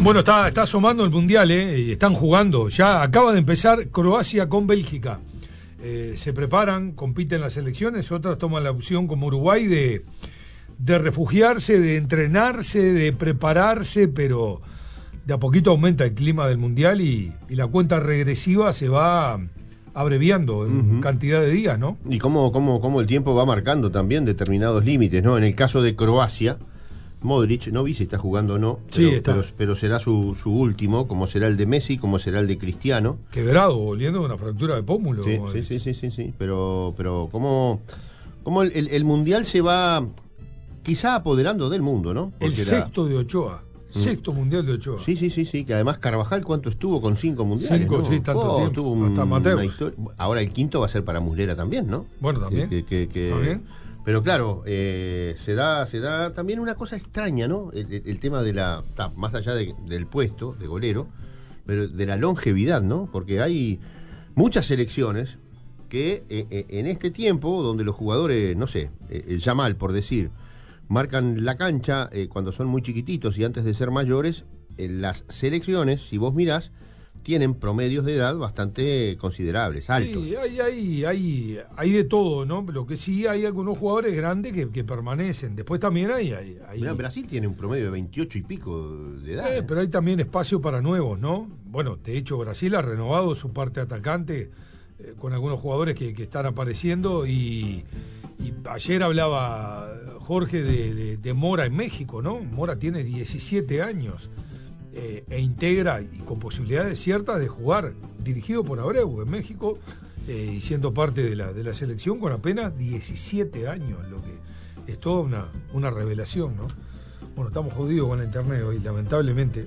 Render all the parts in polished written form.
Bueno, está asomando el Mundial, y están jugando. Ya acaba de empezar Croacia con Bélgica. Se preparan, compiten las selecciones, otras toman la opción como Uruguay de refugiarse, de entrenarse, de prepararse, pero de a poquito aumenta el clima del Mundial y la cuenta regresiva se va abreviando en cantidad de días, ¿no? Y cómo el tiempo va marcando también determinados límites, ¿no? En el caso de Croacia, Modric, no vi si está jugando o no, pero será su último, como será el de Messi, como será el de Cristiano. Quebrado, volviendo de una fractura de pómulo. Sí, pero como el Mundial se va quizá apoderando del mundo, ¿no? Porque el sexto de Ochoa. Sexto mundial de Ochoa. Sí, que además Carvajal, ¿cuánto estuvo con 5 mundiales? 5, ¿no? sí, tanto tiempo. Tuvo una historia. Ahora el quinto va a ser para Muslera también, ¿no? Bueno, también. ¿También? Pero claro, se da también una cosa extraña, ¿no? El tema de más allá del puesto de golero, pero de la longevidad, ¿no? Porque hay muchas selecciones que en este tiempo, donde los jugadores, no sé, el Yamal, por decir, marcan la cancha cuando son muy chiquititos y antes de ser mayores, las selecciones, si vos mirás, tienen promedios de edad bastante considerables, altos. Sí, hay de todo, ¿no? Lo que sí hay algunos jugadores grandes que permanecen. Después también hay... Mirá, Brasil tiene un promedio de 28 y pico de edad. Pero hay también espacio para nuevos, ¿no? Bueno, de hecho Brasil ha renovado su parte atacante con algunos jugadores que están apareciendo y ayer hablaba Jorge de Mora en México, ¿no? Mora tiene 17 años. E integra y con posibilidades ciertas de jugar, dirigido por Abreu en México y siendo parte de la selección con apenas 17 años, lo que es toda una revelación, ¿no? Bueno, estamos jodidos con la internet hoy, lamentablemente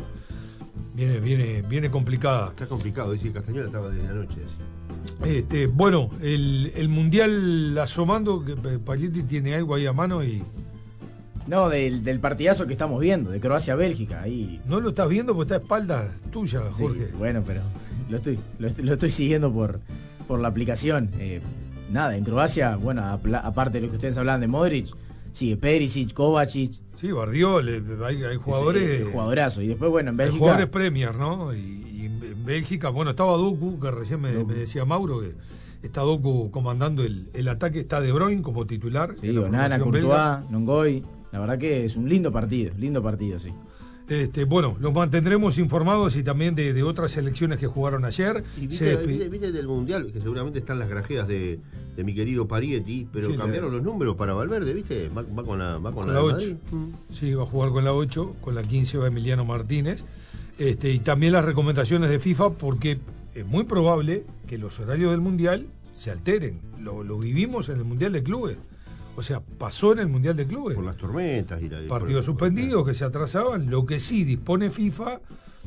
viene complicada. Está complicado, dice Castañola estaba desde anoche así. Bueno, el Mundial asomando, que Paglietti tiene algo ahí a mano y... No, del partidazo que estamos viendo, de Croacia-Bélgica. Ahí. No lo estás viendo porque está a espaldas tuya, Jorge. Sí, bueno, pero lo estoy siguiendo por la aplicación. Nada, en Croacia, bueno, aparte de lo que ustedes hablaban de Modric, sigue Perisic, Kovacic. Sí, Barriol, hay jugadores... Sí, jugadorazo. Y después, bueno, en Bélgica... Jugadores Premier, ¿no? Y en Bélgica, bueno, estaba Doku, que recién me decía Mauro, que está Doku comandando el ataque, está De Bruyne como titular. Sí, Onana, Courtois, Nongoy... La verdad que es un lindo partido, sí. Bueno, los mantendremos informados y también de otras selecciones que jugaron ayer. Y viste del Mundial, que seguramente están las grajeas de mi querido Parietti, pero sí, cambiaron los números para Valverde, ¿viste? Va con la 8. Sí, va a jugar con la 8, con la 15 va Emiliano Martínez. Y también las recomendaciones de FIFA, porque es muy probable que los horarios del Mundial se alteren. Lo vivimos en el Mundial de Clubes. O sea, pasó en el Mundial de Clubes. Por las tormentas y partidos suspendidos que se atrasaban. Lo que sí dispone FIFA,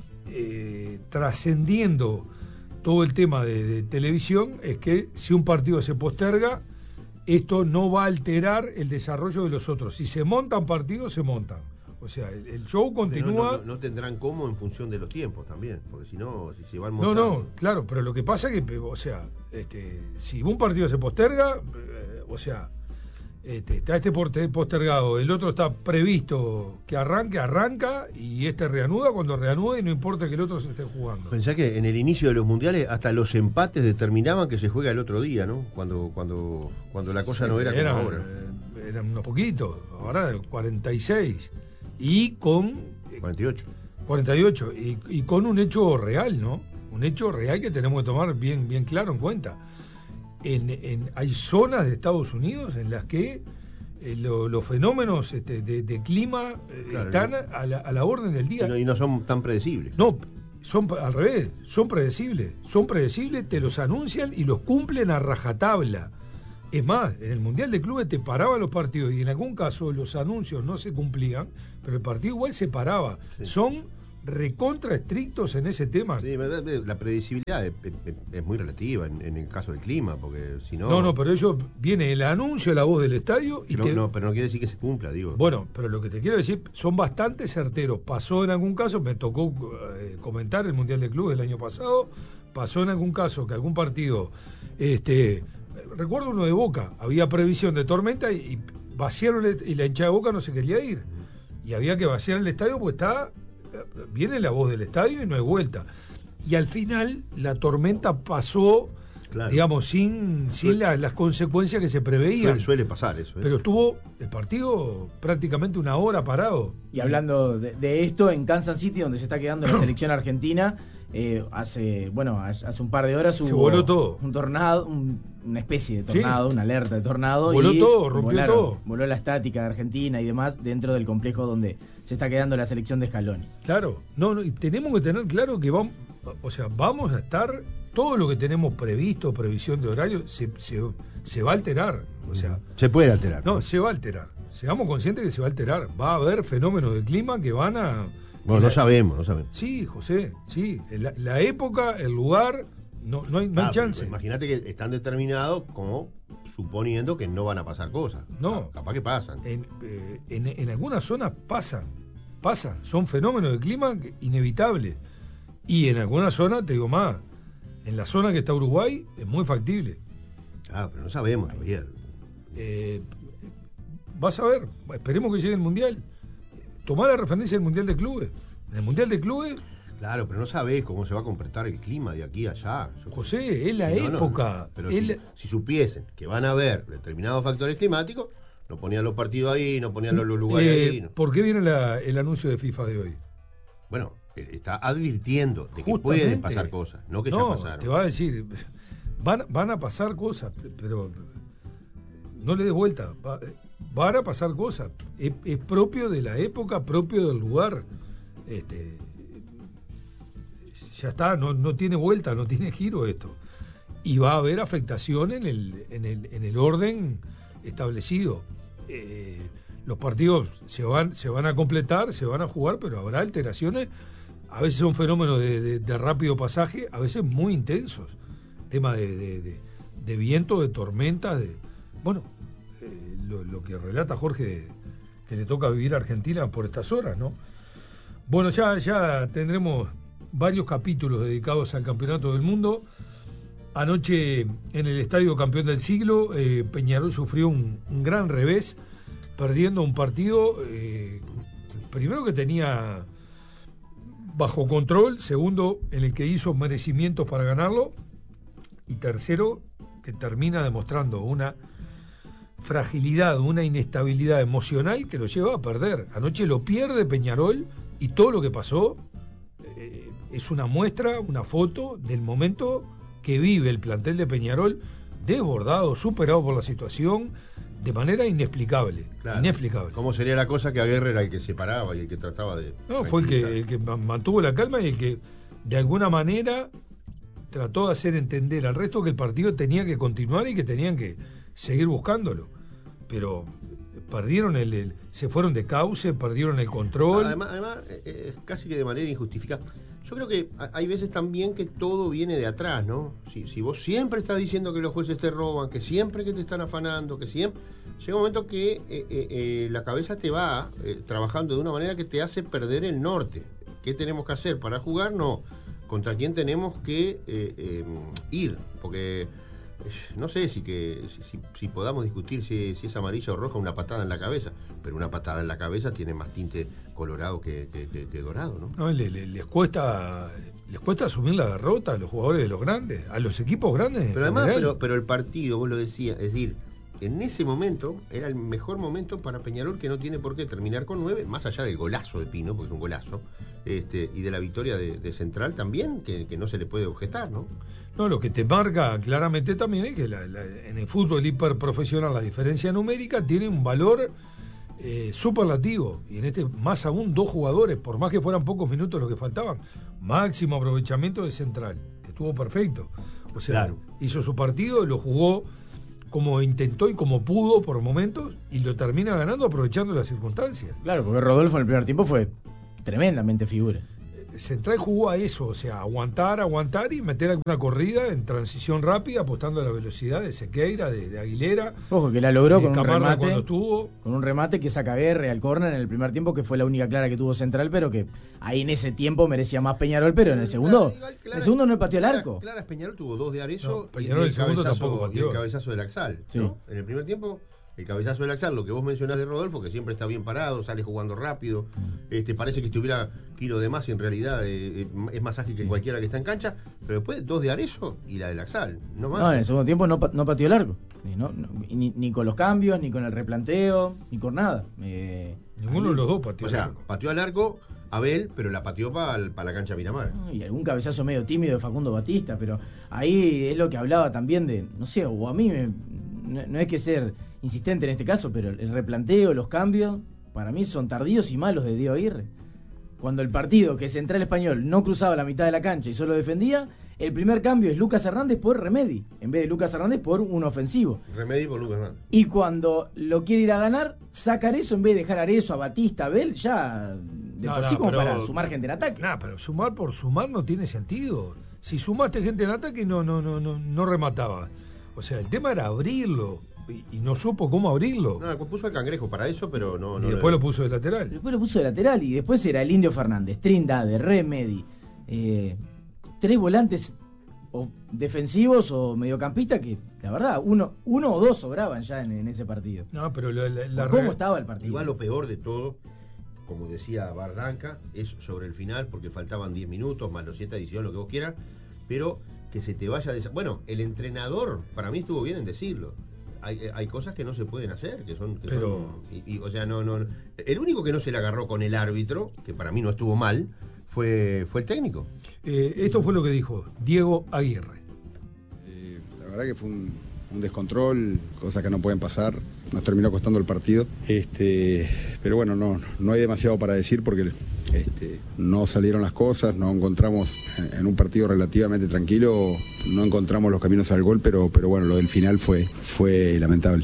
trascendiendo todo el tema de televisión, es que si un partido se posterga, esto no va a alterar el desarrollo de los otros. Si se montan partidos, se montan. O sea, el show continúa... No tendrán cómo en función de los tiempos también, porque si no, si se van montando... No, claro, pero lo que pasa es que, o sea, si un partido se posterga, o sea... está postergado, el otro está previsto que arranca y reanuda cuando reanude y no importa que el otro se esté jugando. Pensá que en el inicio de los mundiales hasta los empates determinaban que se juega el otro día, ¿no? Cuando la cosa no era como ahora. Eran unos poquitos, ahora 46 y con 48 y con un hecho real, ¿no? Un hecho real que tenemos que tomar bien claro en cuenta. Hay zonas de Estados Unidos en las que los fenómenos de clima están a la orden del día. Y no son tan predecibles. No, son al revés, son predecibles, te los anuncian y los cumplen a rajatabla. Es más, en el Mundial de Clubes te paraban los partidos y en algún caso los anuncios no se cumplían, pero el partido igual se paraba. Sí. Son recontra estrictos en ese tema. Sí, la predecibilidad es muy relativa en el caso del clima, porque si no... No, pero viene el anuncio, la voz del estadio y pero no quiere decir que se cumpla, digo. Bueno, pero lo que te quiero decir, son bastante certeros. Pasó en algún caso, me tocó comentar el Mundial de Clubes el año pasado, pasó en algún caso que algún partido, recuerdo uno de Boca, había previsión de tormenta y vaciaron y la hinchada de Boca no se quería ir. Y había que vaciar el estadio porque estaba viene la voz del estadio y no hay vuelta. Y al final la tormenta pasó, claro, digamos, sin las consecuencias que se preveían. Suele pasar eso. Pero estuvo el partido prácticamente una hora parado. Y hablando de esto, en Kansas City, donde se está quedando la selección argentina, hace un par de horas se voló todo. Un tornado, una especie de tornado, una alerta de tornado. Voló todo, rompió todo. Voló la estática de Argentina y demás dentro del complejo donde se está quedando la selección de Scaloni. Claro, y tenemos que tener claro que vamos a estar, todo lo que tenemos previsto, previsión de horario, se va a alterar. O sea, se puede alterar. No, se va a alterar. Seamos conscientes que se va a alterar. Va a haber fenómenos de clima que van a... Bueno, no sabemos. Sí, José, sí. La época, el lugar, no hay chance. Imagínate que están determinados como suponiendo que no van a pasar cosas. No. Capaz que pasan. En algunas zonas pasan. Son fenómenos de clima inevitables. Y en algunas zonas, te digo más, en la zona que está Uruguay es muy factible. Pero no sabemos todavía. Vas a ver, esperemos que llegue el Mundial. Tomá la referencia del Mundial de Clubes. En el Mundial de Clubes... Claro, pero no sabés cómo se va a comportar el clima de aquí a allá. José, es la época. Pero si supiesen que van a haber determinados factores climáticos, no ponían los partidos ahí, no ponían los lugares ahí. No. ¿Por qué viene el anuncio de FIFA de hoy? Bueno, está advirtiendo de que pueden pasar cosas, no que ya pasaron. Te va a decir, van a pasar cosas, pero no le des vuelta. Van a pasar cosas. Es propio de la época, propio del lugar. Ya está, no tiene vuelta, no tiene giro esto. Y va a haber afectación en el orden establecido. Los partidos se van a completar, se van a jugar, pero habrá alteraciones. A veces son fenómenos de rápido pasaje, a veces muy intensos. Tema de viento, de tormentas, lo que relata Jorge, que le toca vivir a Argentina por estas horas, ¿no? Bueno, ya tendremos varios capítulos dedicados al Campeonato del Mundo. Anoche en el Estadio Campeón del Siglo, Peñarol sufrió un gran revés, perdiendo un partido, primero que tenía bajo control, segundo en el que hizo merecimientos para ganarlo, y tercero que termina demostrando una fragilidad, una inestabilidad emocional que lo lleva a perder. Anoche lo pierde Peñarol y todo lo que pasó es una muestra, una foto del momento que vive el plantel de Peñarol, desbordado, superado por la situación, de manera inexplicable. Claro. Inexplicable. ¿Cómo sería la cosa que Aguirre era el que se paraba y el que trataba de... No, fue el que mantuvo la calma y el que de alguna manera trató de hacer entender al resto que el partido tenía que continuar y que tenían que seguir buscándolo. Pero perdieron se fueron de cauce, perdieron el control. Además casi que de manera injustificada. Yo creo que hay veces también que todo viene de atrás, ¿no? Si vos siempre estás diciendo que los jueces te roban, que siempre que te están afanando, que siempre... Llega un momento que la cabeza te va trabajando de una manera que te hace perder el norte. ¿Qué tenemos que hacer para jugar? No. ¿Contra quién tenemos que ir? Porque no sé si podamos discutir si es amarilla o roja una patada en la cabeza, pero una patada en la cabeza tiene más tinte colorado que dorado, ¿no? No, les cuesta asumir la derrota a los jugadores de los grandes, a los equipos grandes. Pero además, pero el partido, vos lo decías, es decir, en ese momento era el mejor momento para Peñarol, que no tiene por qué terminar con 9, más allá del golazo de Pino, porque es un golazo, y de la victoria de Central también, que no se le puede objetar, ¿no? No, lo que te marca claramente también es que en el fútbol hiperprofesional la diferencia numérica tiene un valor superlativo, y en más aún 2 jugadores, por más que fueran pocos minutos los que faltaban, máximo aprovechamiento de Central, que estuvo perfecto. O sea, claro, hizo su partido, lo jugó como intentó y como pudo por momentos, y lo termina ganando aprovechando las circunstancias. Claro, porque Rodolfo en el primer tiempo fue tremendamente figura. Central jugó a eso, o sea, aguantar y meter alguna corrida en transición rápida, apostando a la velocidad de Sequeira, de Aguilera. Ojo, que la logró con Camargo un remate. Cuando tuvo. Con un remate que saca Guerre al córner en el primer tiempo, que fue la única clara que tuvo Central, pero que ahí en ese tiempo merecía más Peñarol, pero en el segundo, no pateó el arco. Claras Peñarol tuvo 2 de Arezzo, no, Peñarol el segundo tampoco pateó. Y el cabezazo del Axal, sí, ¿no? En el primer tiempo, el cabezazo del Axal, lo que vos mencionás de Rodolfo, que siempre está bien parado, sale jugando rápido, parece que kilo de más y en realidad es más ágil que cualquiera que está en cancha, pero después 2 de Arezzo y la de Laxal, no más. No, en el segundo tiempo no pateó el arco. Ni con los cambios, ni con el replanteo, ni con nada. Ninguno de los dos pateó o sea, al arco. pateó al arco Abel, pero la pateó para la cancha Miramar. Y algún cabezazo medio tímido de Facundo Batista, pero ahí es lo que hablaba también de, no sé, o a mí no es que ser insistente en este caso, pero el replanteo, los cambios, para mí son tardíos y malos de Diego Aguirre. Cuando el partido, que Central Español no cruzaba la mitad de la cancha y solo defendía, el primer cambio es Lucas Hernández por Remedi, en vez de Lucas Hernández por un ofensivo. Remedi por Lucas Hernández. Y cuando lo quiere ir a ganar, saca Arezzo en vez de dejar a Arezzo, a Batista, a Abel, ya de por sí como para sumar gente en ataque. Pero sumar por sumar no tiene sentido. Si sumaste gente en ataque no remataba. O sea, el tema era abrirlo. Y no supo cómo abrirlo. No, puso al Cangrejo para eso, pero no. Y después lo puso de lateral. Después lo puso de lateral y después era el Indio Fernández, Trindade, Remedi, 3 volantes defensivos o mediocampistas que, la verdad, uno o dos sobraban ya en ese partido. No, pero ¿cómo estaba el partido? Igual lo peor de todo, como decía Bardanca, es sobre el final, porque faltaban 10 minutos, más los 7 adicionales, lo que vos quieras, pero que se te vaya Bueno, el entrenador, para mí estuvo bien en decirlo. Hay cosas que no se pueden hacer, o sea, no. El único que no se le agarró con el árbitro, que para mí no estuvo mal, fue el técnico. Esto fue lo que dijo Diego Aguirre. La verdad que fue un descontrol, cosas que no pueden pasar. Nos terminó costando el partido. Pero bueno, no hay demasiado para decir porque no salieron las cosas, no encontramos en un partido relativamente tranquilo, no encontramos los caminos al gol, pero bueno, lo del final fue lamentable.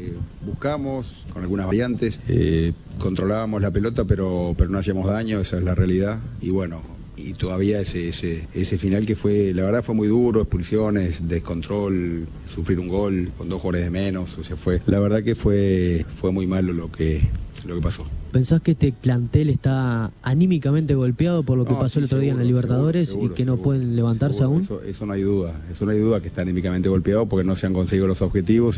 Buscamos con algunas variantes, controlábamos la pelota, pero no hacíamos daño, esa es la realidad. Y bueno, y todavía ese final que fue, la verdad fue muy duro, expulsiones, descontrol, sufrir un gol con 2 jugadores de menos, o sea, la verdad que fue muy malo lo que pasó. ¿Pensás que este plantel está anímicamente golpeado por lo que pasó el otro día en la Libertadores y que no pueden levantarse aún? Eso no hay duda, que está anímicamente golpeado porque no se han conseguido los objetivos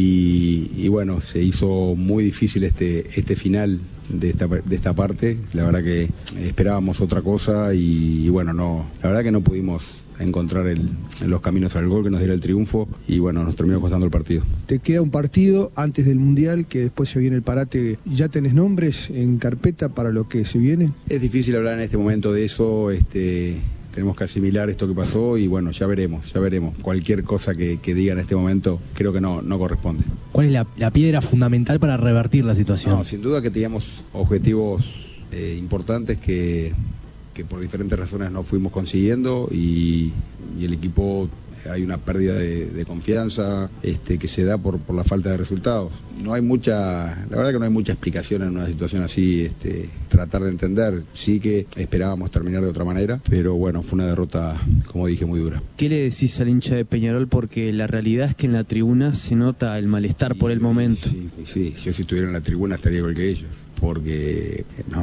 y bueno, se hizo muy difícil este final de esta parte. La verdad que esperábamos otra cosa y bueno, la verdad que no pudimos encontrar los caminos al gol que nos diera el triunfo y bueno, nos terminó costando el partido. Te queda un partido antes del Mundial, que después se viene el parate. ¿Ya tenés nombres en carpeta para lo que se viene? Es difícil hablar en este momento de eso, tenemos que asimilar esto que pasó y bueno, ya veremos. Cualquier cosa que diga en este momento creo que no corresponde. ¿Cuál es la piedra fundamental para revertir la situación? No, sin duda que teníamos objetivos importantes que por diferentes razones no fuimos consiguiendo y el equipo hay una pérdida de confianza que se da por la falta de resultados. La verdad que no hay mucha explicación en una situación así, tratar de entender. Sí que esperábamos terminar de otra manera, pero bueno, fue una derrota, como dije, muy dura. ¿Qué le decís al hincha de Peñarol? Porque la realidad es que en la tribuna se nota el malestar por el momento. Sí, yo si estuviera en la tribuna estaría igual que ellos, porque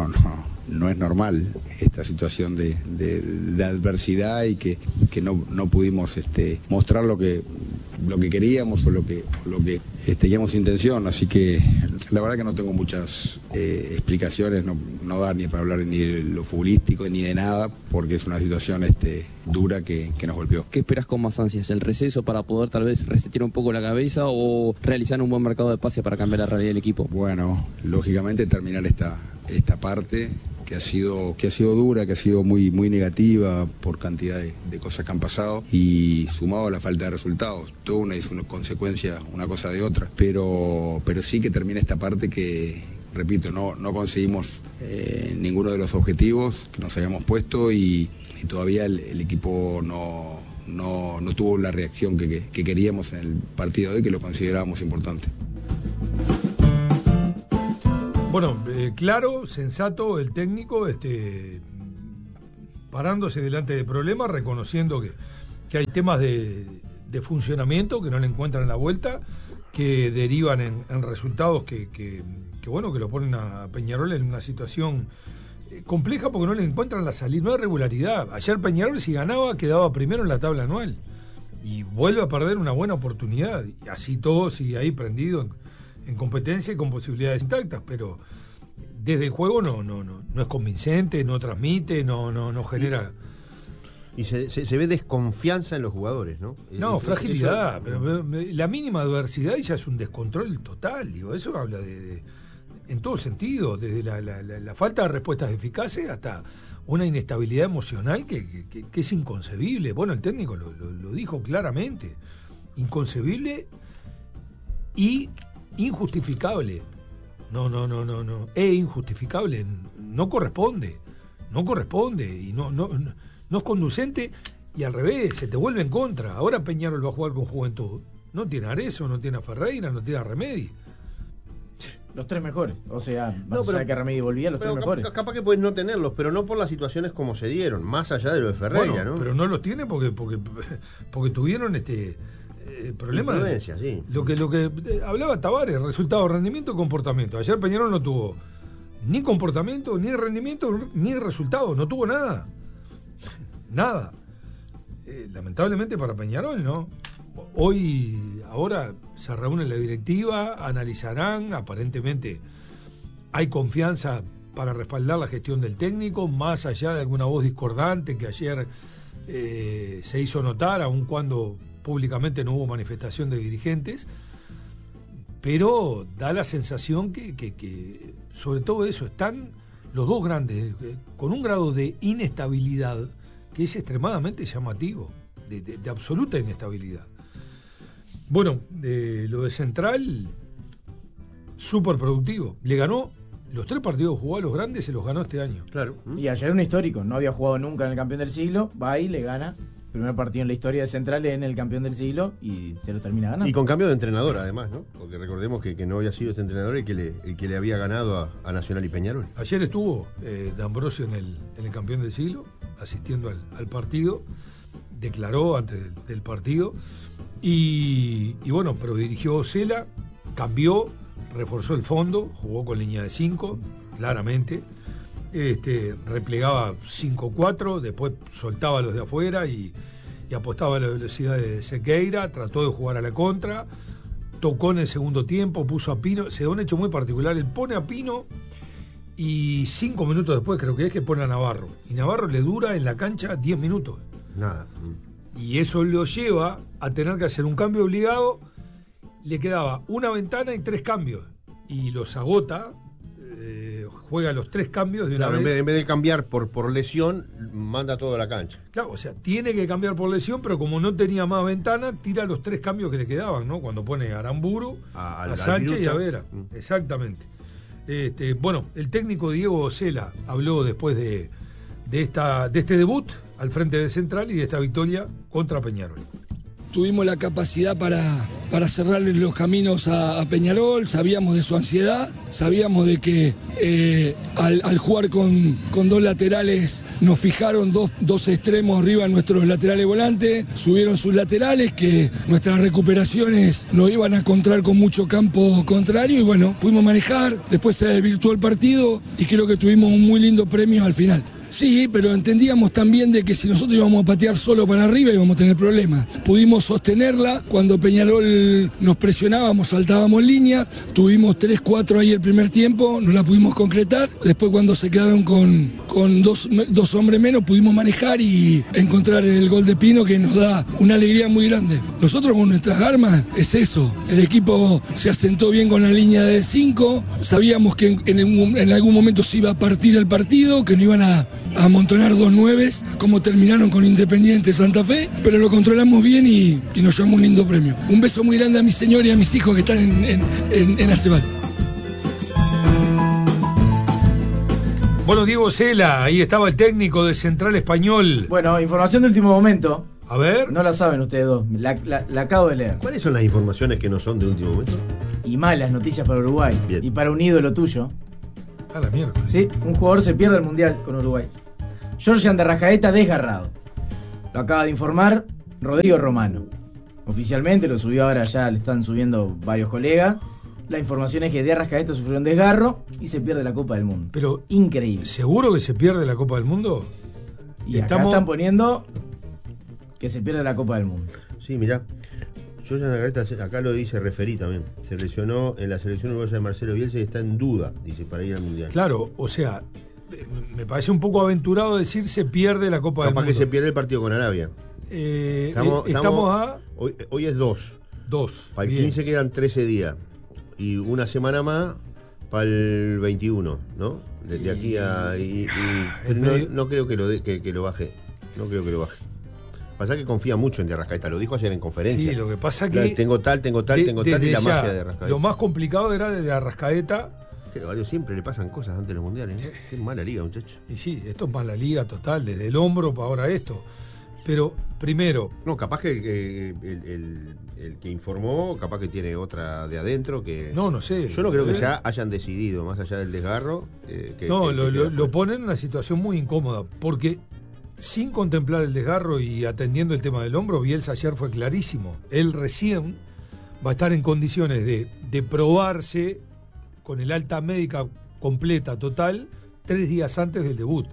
no es normal esta situación de adversidad y que no pudimos mostrar lo que queríamos o lo que teníamos intención, así que la verdad que no tengo muchas explicaciones, no da ni para hablar ni de lo futbolístico ni de nada, porque es una situación dura que nos golpeó. ¿Qué esperas con más ansias? ¿El receso para poder tal vez resetear un poco la cabeza o realizar un buen mercado de pase para cambiar la realidad del equipo? Bueno, lógicamente terminar esta parte que ha sido dura, que ha sido muy, muy negativa por cantidad de cosas que han pasado y sumado a la falta de resultados. Todo una es una consecuencia, una cosa de otra, pero sí que termina esta parte que, repito, no conseguimos ninguno de los objetivos que nos habíamos puesto y todavía el equipo no tuvo la reacción que queríamos en el partido de hoy, que lo considerábamos importante. Bueno, claro, sensato el técnico, parándose delante de problemas, reconociendo que hay temas de funcionamiento que no le encuentran la vuelta, que derivan en resultados que lo ponen a Peñarol en una situación compleja porque no le encuentran la salida, no hay regularidad. Ayer Peñarol, si ganaba, quedaba primero en la tabla anual y vuelve a perder una buena oportunidad, y así todo sigue ahí prendido en competencia y con posibilidades intactas, pero desde el juego no es convincente, no transmite, no genera... Y se ve desconfianza en los jugadores, ¿no? No, fragilidad, pero la mínima adversidad ya es un descontrol total, digo, eso habla en todo sentido, desde la falta de respuestas eficaces hasta una inestabilidad emocional que es inconcebible. Bueno, el técnico lo dijo claramente, inconcebible y injustificable. No, es injustificable, no corresponde y no es conducente, y al revés, se te vuelve en contra. Ahora Peñarol va a jugar con Juventud. No tiene a Arezzo, no tiene a Ferreira, no tiene a Remedi. Los tres mejores. O sea, más allá de que Remedi volvía, los tres mejores. Capaz que puedes no tenerlos, pero no por las situaciones como se dieron, más allá de lo de Ferreira, ¿no? Pero no los tiene porque tuvieron problema. Sí. Lo que hablaba Tavares, resultado, rendimiento y comportamiento. Ayer Peñarol no tuvo ni comportamiento, ni rendimiento, ni resultado, no tuvo nada. Nada. Lamentablemente para Peñarol, ¿no? Ahora se reúne la directiva, analizarán, aparentemente hay confianza para respaldar la gestión del técnico, más allá de alguna voz discordante que ayer se hizo notar, aun cuando públicamente no hubo manifestación de dirigentes, pero da la sensación que sobre todo eso, están los dos grandes con un grado de inestabilidad que es extremadamente llamativo, de absoluta inestabilidad. Bueno, lo de Central, súper productivo. Le ganó los 3 partidos, jugó a los grandes, se los ganó este año. Claro. Y ayer un histórico, no había jugado nunca en el campeón del siglo, va y le gana. Primer partido en la historia de Central en el campeón del siglo y se lo termina ganando. Y con cambio de entrenador, además, ¿no? Porque recordemos que no había sido este entrenador el que le había ganado a Nacional y Peñarol. Ayer estuvo D'Ambrosio en el campeón del siglo, asistiendo al partido, declaró antes del partido, y bueno, pero dirigió Cela, cambió, reforzó el fondo, jugó con línea de 5, claramente, replegaba 5-4, después soltaba a los de afuera y apostaba a la velocidad de Sequeira, trató de jugar a la contra, tocó en el segundo tiempo, puso a Pino, se da un hecho muy particular, él pone a Pino y 5 minutos después creo que pone a Navarro, y Navarro le dura en la cancha 10 minutos. Nada. Y eso lo lleva a tener que hacer un cambio obligado, le quedaba una ventana y 3 cambios, y los agota, juega los 3 cambios de una vez. En vez de cambiar por lesión, manda todo a la cancha. Claro, o sea, tiene que cambiar por lesión, pero como no tenía más ventana, tira los 3 cambios que le quedaban, ¿no? Cuando pone a Aramburu, a Sánchez y a Vera. Exactamente. Bueno, el técnico Diego Cela habló después de este debut al frente de Central y de esta victoria contra Peñarol. Tuvimos la capacidad para cerrarle los caminos a Peñarol, sabíamos de su ansiedad, sabíamos de que al jugar con 2 laterales nos fijaron dos extremos arriba en nuestros laterales volantes, subieron sus laterales, que nuestras recuperaciones nos iban a encontrar con mucho campo contrario y bueno, pudimos manejar, después se desvirtuó el partido y creo que tuvimos un muy lindo premio al final. Sí, pero entendíamos también de que si nosotros íbamos a patear solo para arriba íbamos a tener problemas. Pudimos sostenerla, cuando Peñarol nos presionábamos, saltábamos línea, tuvimos 3-4 ahí el primer tiempo, no la pudimos concretar, después cuando se quedaron con dos hombres menos pudimos manejar y encontrar el gol de Pino que nos da una alegría muy grande. Nosotros con nuestras armas es eso, el equipo se asentó bien con la línea de 5, sabíamos que en algún momento se iba a partir el partido, que no iban a amontonar 2 9s como terminaron con Independiente Santa Fe, pero lo controlamos bien y nos llevamos un lindo premio. Un beso muy grande a mi señora y a mis hijos que están en Acebal. Bueno, Diego Cela, ahí estaba el técnico de Central Español. Bueno, información de último momento. A ver. No la saben ustedes dos, la acabo de leer. ¿Cuáles son las informaciones que no son de último momento? Y malas noticias para Uruguay. Bien. Y para un ídolo tuyo. A la mierda. Sí, un jugador se pierde el Mundial con Uruguay. Georgian de Arrascaeta desgarrado. Lo acaba de informar Rodrigo Romano. Oficialmente lo subió ahora, ya le están subiendo varios colegas. La información es que de Arrascaeta sufrió un desgarro y se pierde la Copa del Mundo. Pero increíble. ¿Seguro que se pierde la Copa del Mundo? Y acá están poniendo que se pierde la Copa del Mundo. Sí, mirá. Yo acá lo dice, referí también. Se lesionó en la selección uruguaya de Marcelo Bielsa y está en duda, dice, para ir al Mundial. Claro, o sea, me parece un poco aventurado decir se pierde la Copa del Mundo. Capaz que se pierde el partido con Arabia. Estamos a... Hoy es 2. Para el bien. 15 quedan 13 días. Y una semana más para el 21, ¿no? De aquí a... no creo que lo baje. No creo que lo baje. Pasa que confía mucho en De Arrascaeta, lo dijo ayer en conferencia. Sí, lo que pasa que... Tengo tal y la magia de Arrascaeta. Lo más complicado era de Arrascaeta. Pero a Varios siempre le pasan cosas antes de los mundiales, ¿eh? Qué mala liga, muchacho. Y sí, esto es mala liga total, desde el hombro para ahora esto. Pero, primero... No, capaz que el que informó, capaz que tiene otra de adentro que... No sé. Yo no creo que ya hayan decidido, más allá del desgarro... lo ponen en una situación muy incómoda, porque... Sin contemplar el desgarro y atendiendo el tema del hombro, Bielsa ayer fue clarísimo. Él recién va a estar en condiciones de probarse con el alta médica completa, total, 3 días antes del debut.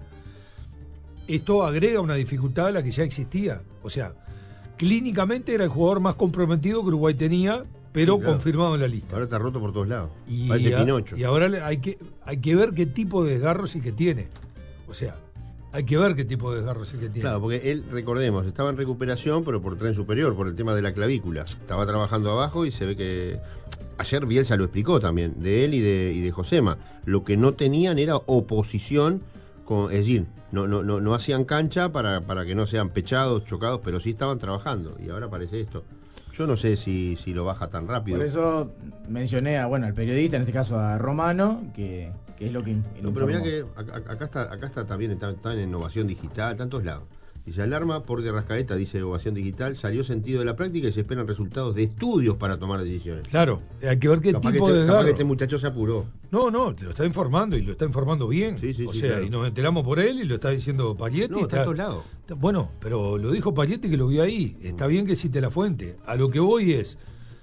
Esto agrega una dificultad a la que ya existía. O sea, clínicamente era el jugador más comprometido que Uruguay tenía, pero sí, claro, confirmado en la lista. Ahora está roto por todos lados. Y ahora hay que ver qué tipo de desgarro sí que tiene. O sea... Hay que ver qué tipo de desgarro sí que tiene. Claro, porque él, recordemos, estaba en recuperación, pero por tren superior, por el tema de la clavícula. Estaba trabajando abajo y se ve que... Ayer Bielsa lo explicó también, de él y de Josema. Lo que no tenían era oposición, es decir, no hacían cancha para que no sean pechados, chocados, pero sí estaban trabajando. Y ahora aparece esto. Yo no sé si lo baja tan rápido. Por eso mencioné al periodista, en este caso a Romano, que es lo que... pero mirá que acá está también, está en innovación digital, está en todos lados. Dice, alarma por De Arrascaeta, dice innovación digital, salió sentido de la práctica y se esperan resultados de estudios para tomar decisiones. Claro, hay que ver qué tipo de desgarro. Capaz que este muchacho se apuró. No, lo está informando y lo está informando bien. Sí, claro. Y nos enteramos por él y lo está diciendo Pagietti. No, está a todos lados. Bueno, pero lo dijo Pagietti que lo vio ahí. Está bien que cite la fuente. A lo que voy es,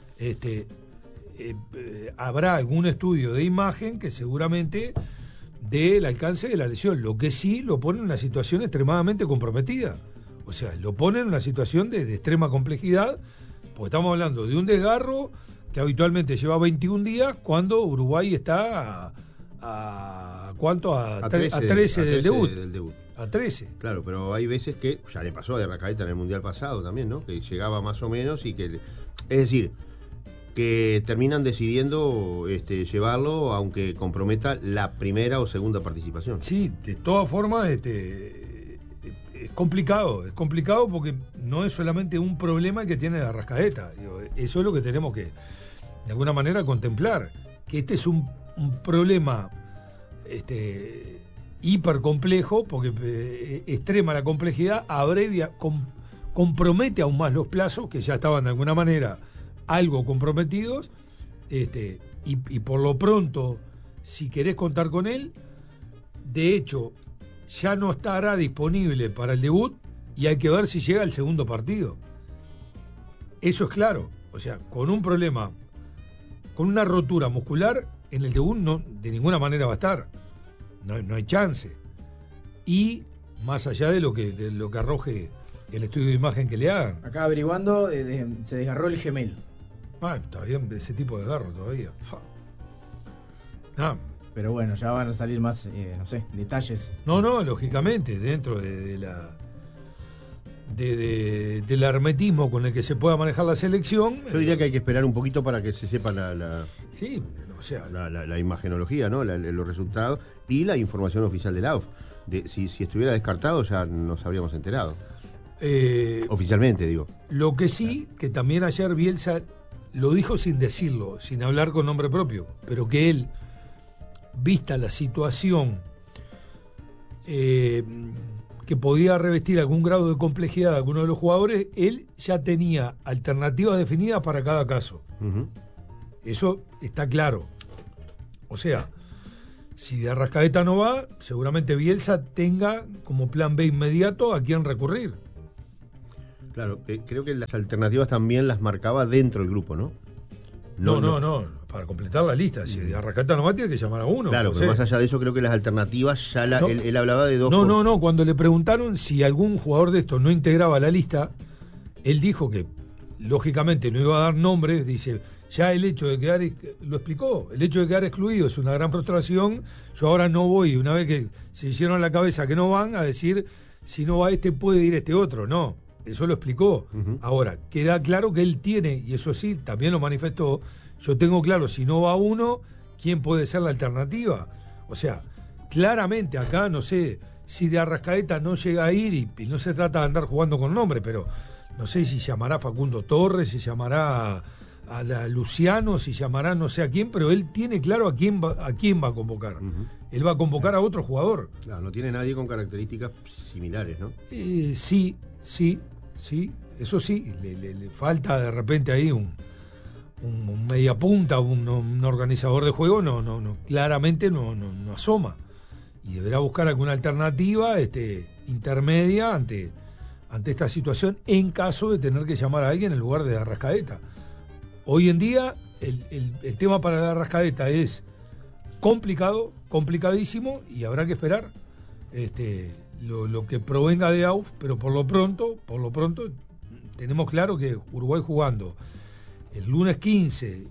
habrá algún estudio de imagen que seguramente dé el alcance de la lesión. Lo que sí lo pone en una situación extremadamente comprometida. O sea, lo pone en una situación de extrema complejidad, porque estamos hablando de un desgarro que habitualmente lleva 21 días, cuando Uruguay está a 13 del debut. A 13. Claro, pero hay veces que, ya le pasó a De Arrascaeta en el Mundial pasado también, ¿no? Que llegaba más o menos y que... Es decir, que terminan decidiendo llevarlo, aunque comprometa la primera o segunda participación. Sí, de todas formas, es complicado porque no es solamente un problema que tiene De Arrascaeta. Eso es lo que tenemos que, de alguna manera, contemplar. Que este es un problema hiper complejo, porque extrema la complejidad, abrevia, compromete aún más los plazos, que ya estaban de alguna manera algo comprometidos, y por lo pronto, si querés contar con él, de hecho, ya no estará disponible para el debut y hay que ver si llega al segundo partido. Eso es claro. O sea, con un problema, con una rotura muscular, en el debut no, de ninguna manera va a estar. No hay chance. Y más allá de lo que arroje el estudio de imagen que le hagan. Acá averiguando, se desgarró el gemelo. Está bien, ese tipo de desgarro todavía. Pero bueno, ya van a salir más, detalles. No, lógicamente, dentro del hermetismo con el que se pueda manejar la selección. Yo diría que hay que esperar un poquito para que se sepa sí, o sea, la imagenología, ¿no? Los resultados y la información oficial del AUF. Si estuviera descartado ya nos habríamos enterado. Oficialmente, digo. Lo que sí, que también ayer Bielsa lo dijo sin decirlo, sin hablar con nombre propio, pero que él, vista la situación que podía revestir algún grado de complejidad de alguno de los jugadores, él ya tenía alternativas definidas para cada caso. Uh-huh. Eso está claro. O sea, si De Arrascaeta no va, seguramente Bielsa tenga como plan B inmediato a quién recurrir. Claro, creo que las alternativas también las marcaba dentro del grupo, ¿no? No, para completar la lista. Si De Arrascaeta no va, tiene que llamar a uno. Claro, pero más allá de eso, creo que las alternativas ya él hablaba de dos. No, cuando le preguntaron si algún jugador de estos no integraba la lista, él dijo que lógicamente no iba a dar nombres, dice, ya el hecho de quedar, lo explicó, el hecho de quedar excluido es una gran frustración. Yo ahora no voy, una vez que se hicieron la cabeza que no van, a decir, si no va este puede ir este otro. No, eso lo explicó. Ahora, queda claro que él tiene, y eso sí, también lo manifestó, yo tengo claro, si no va uno, ¿quién puede ser la alternativa? O sea, claramente acá, no sé, si de Arrascaeta no llega a ir, y no se trata de andar jugando con nombre, pero no sé si llamará a Facundo Torres, si llamará a Luciano, si llamará no sé a quién, pero él tiene claro a quién va a convocar. Él va a convocar a otro jugador. Claro, no tiene nadie con características similares, ¿no? Sí, eso sí, le falta de repente ahí un media punta, un organizador de juego, claramente no asoma. Y deberá buscar alguna alternativa intermedia ante esta situación, en caso de tener que llamar a alguien en lugar de Arrascaeta. Hoy en día el tema para Arrascaeta es complicadísimo, y habrá que esperar lo que provenga de AUF, pero por lo pronto tenemos claro que Uruguay jugando el lunes 15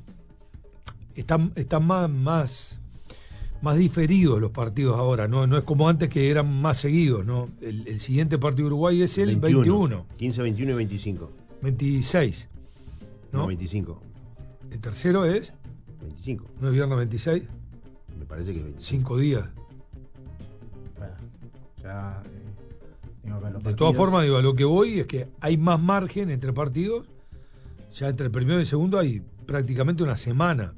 están más diferidos los partidos ahora, no es como antes que eran más seguidos, ¿no? El siguiente partido de Uruguay es el 21. 15, 21 y 25. 26. ¿No? 25. El tercero es 25. ¿No es viernes 26? Me parece que es 25. 5 días. Bueno, ya tengo acá los de todas formas, digo, a lo que voy es que hay más margen entre partidos. Ya entre el primero y el segundo hay prácticamente una semana.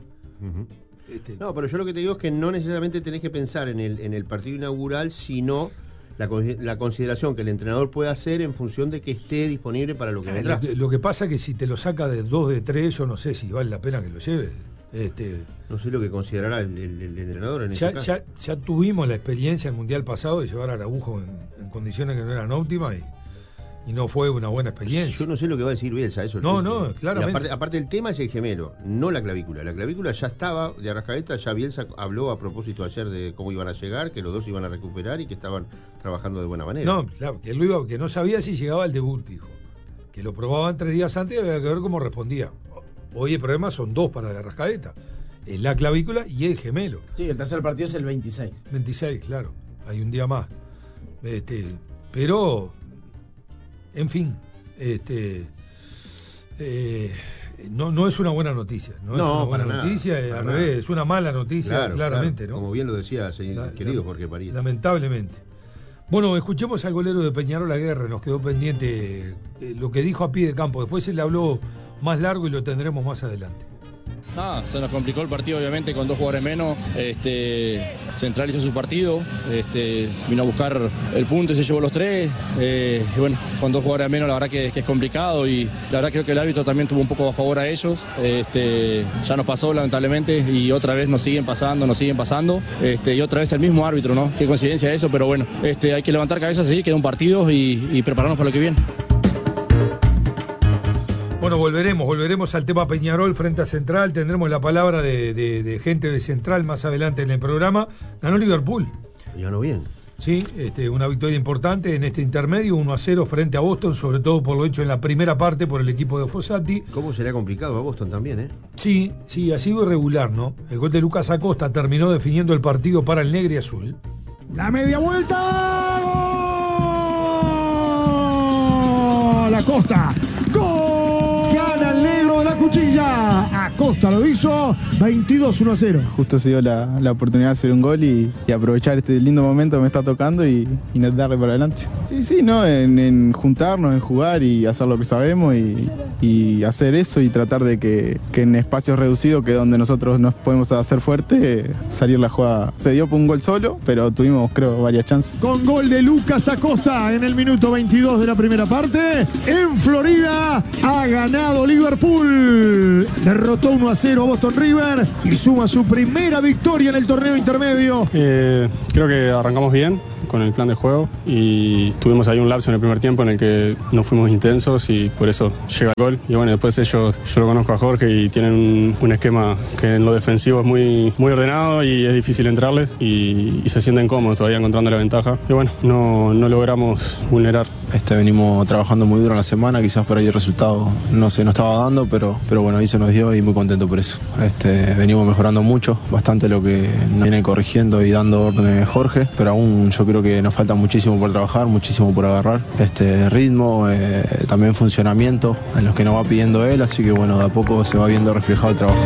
No, pero yo lo que te digo es que no necesariamente tenés que pensar en el partido inaugural, sino la consideración que el entrenador puede hacer en función de que esté disponible para lo que vendrá. Lo que pasa es que si te lo saca de 2 de 3, yo no sé si vale la pena que lo lleves. No sé lo que considerará el entrenador en ese caso. Ya tuvimos la experiencia en el Mundial pasado de llevar a Araujo en condiciones que no eran óptimas y no fue una buena experiencia. Yo no sé lo que va a decir Bielsa, eso. No, claramente. Aparte el tema es el gemelo, no la clavícula. La clavícula ya estaba de Arrascaeta, ya Bielsa habló a propósito ayer de cómo iban a llegar, que los dos iban a recuperar y que estaban trabajando de buena manera. No, claro, que no sabía si llegaba al debut, dijo. Que lo probaban 3 días antes y había que ver cómo respondía. Hoy el problema son 2 para Arrascaeta. Es la clavícula y el gemelo. Sí, el tercer partido es el 26. 26, claro. Hay un día más. Pero, en fin, no es una buena noticia. No es una buena noticia, al revés, es una mala noticia, claramente, claro, ¿no? Como bien lo decía querido Jorge París. Lamentablemente. Bueno, escuchemos al golero de Peñarol Aguerre, nos quedó pendiente lo que dijo a pie de campo. Después él habló más largo y lo tendremos más adelante. Se nos complicó el partido, obviamente, con 2 jugadores menos. Central hizo su partido, vino a buscar el punto y se llevó los 3. Y bueno, con 2 jugadores menos, la verdad que es complicado, y la verdad creo que el árbitro también tuvo un poco a favor a ellos. Ya nos pasó, lamentablemente, y otra vez nos siguen pasando. Y otra vez el mismo árbitro, ¿no? Qué coincidencia eso, pero bueno, hay que levantar cabeza, seguir, queda un partido y prepararnos para lo que viene. Bueno, volveremos al tema Peñarol frente a Central. Tendremos la palabra de gente de Central más adelante en el programa. Ganó Liverpool. Y ganó bien. Sí, una victoria importante en este intermedio, 1-0 frente a Boston, sobre todo por lo hecho en la primera parte por el equipo de Fossati. ¿Cómo se le ha complicado a Boston también, eh? Sí, ha sido irregular, ¿no? El gol de Lucas Acosta terminó definiendo el partido para el negro y azul. La media vuelta. ¡Gol! Acosta. ¡Gol! Gana el negro de la cuchilla. Acosta lo hizo, 22-1-0. Justo se dio la oportunidad de hacer un gol y aprovechar este lindo momento que me está tocando y darle para adelante. Sí, ¿no? En juntarnos, en jugar y hacer lo que sabemos y hacer eso y tratar de que en espacios reducidos, que es donde nosotros nos podemos hacer fuerte, salir la jugada. Se dio por un gol solo, pero tuvimos, creo, varias chances. Con gol de Lucas Acosta en el minuto 22 de la primera parte, en Florida ha ganado Liverpool. Derrotó 1-0 a Boston River y suma su primera victoria en el torneo intermedio. Creo que arrancamos bien, con el plan de juego y tuvimos ahí un lapso en el primer tiempo en el que no fuimos intensos y por eso llega el gol. Y bueno, después ellos, yo lo conozco a Jorge y tienen un esquema que en lo defensivo es muy ordenado y es difícil entrarles y se sienten cómodos todavía encontrando la ventaja. Y bueno, no logramos vulnerar. Venimos trabajando muy duro en la semana, quizás por ahí el resultado no se nos estaba dando, pero bueno, ahí se nos dio y muy contento por eso. Venimos mejorando mucho, bastante lo que nos viene corrigiendo y dando órdenes Jorge, pero aún yo creo que nos falta muchísimo por trabajar, muchísimo por agarrar. Ritmo, también funcionamiento en los que nos va pidiendo él, así que bueno, de a poco se va viendo reflejado el trabajo.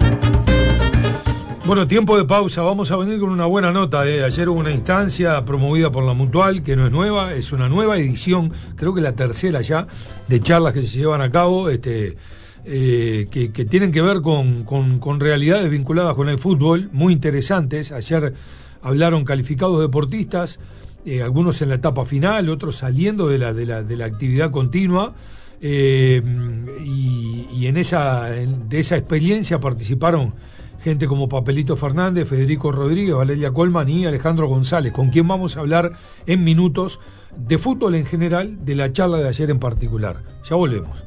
Bueno, tiempo de pausa, vamos a venir con una buena nota. Ayer hubo una instancia promovida por la Mutual, que no es nueva, es una nueva edición, creo que la tercera ya, de charlas que se llevan a cabo, que tienen que ver con realidades vinculadas con el fútbol, muy interesantes. Ayer hablaron calificados deportistas, algunos en la etapa final, otros saliendo de la actividad continua, y de esa experiencia participaron gente como Papelito Fernández, Federico Rodríguez, Valeria Colman y Alejandro González, con quien vamos a hablar en minutos de fútbol en general, de la charla de ayer en particular. Ya volvemos.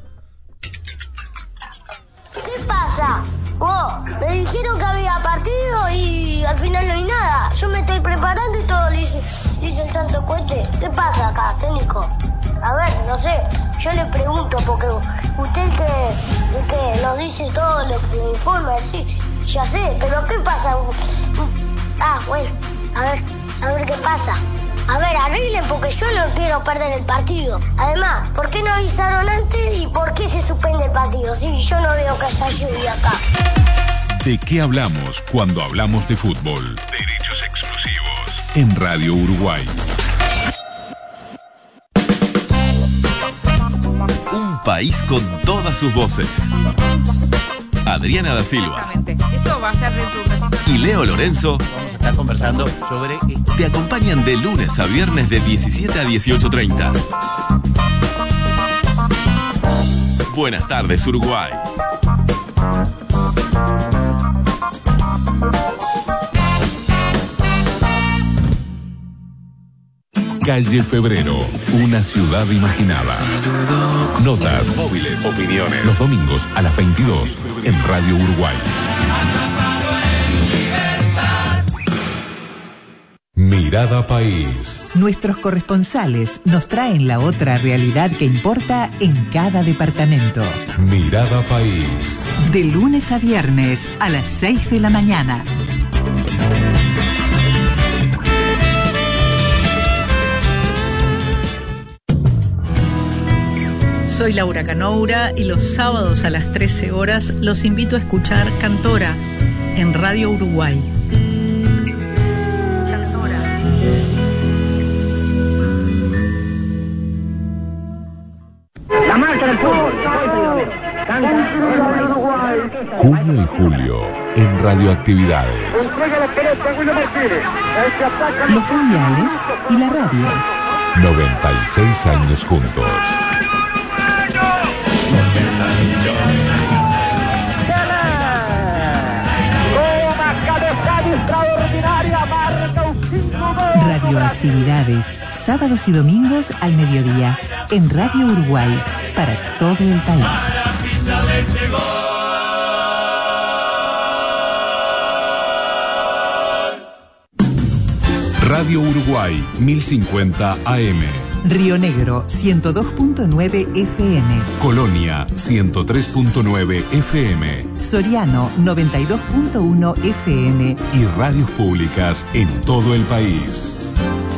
¿Qué pasa? Me dijeron que había partido y al final no hay nada. Yo me estoy preparando y todo le hice el santo cohete. ¿Qué pasa acá, técnico? A ver, no sé, yo le pregunto porque usted que nos dice todo lo que informa, sí, ya sé, pero ¿qué pasa? Bueno, a ver qué pasa. A ver, arreglen porque yo no quiero perder el partido. Además, ¿por qué no avisaron antes y por qué se suspende el partido? Sí, yo no veo que haya lluvia acá. ¿De qué hablamos cuando hablamos de fútbol? Derechos exclusivos en Radio Uruguay. Un país con todas sus voces. Adriana da Silva. Eso va a ser de y Leo Lorenzo vamos a estar conversando sobre... te acompañan de lunes a viernes de 17 a 18:30. Buenas tardes, Uruguay. Calle Febrero, una ciudad imaginada. Notas, móviles, opiniones. Los domingos a las 22 en Radio Uruguay. Mirada País. Nuestros corresponsales nos traen la otra realidad que importa en cada departamento. Mirada País. De lunes a viernes a las 6 de la mañana. Soy Laura Canoura y los sábados a las 13 horas los invito a escuchar Cantora en Radio Uruguay. La marcha del fútbol. Junio y julio en Radioactividades. Los mundiales y la radio. 96 años juntos. Radioactividades, sábados y domingos al mediodía, en Radio Uruguay, para todo el país. Radio Uruguay, 1050 AM. Río Negro, 102.9 FM. Colonia, 103.9 FM. Soriano, 92.1 FM. Y radios públicas en todo el país.